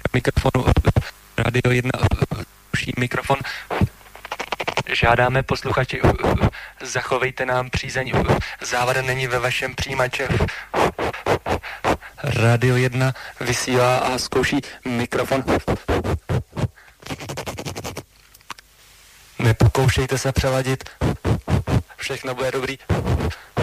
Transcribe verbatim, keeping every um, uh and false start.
mikrofonu. Radio jedna ruší mikrofon. Žádáme posluchači, zachovejte nám přízeň. Závada není ve vašem přijímače. Radio jedna vysílá a zkouší mikrofon. Nepokoušejte se přeladit. Všechno bude dobrý.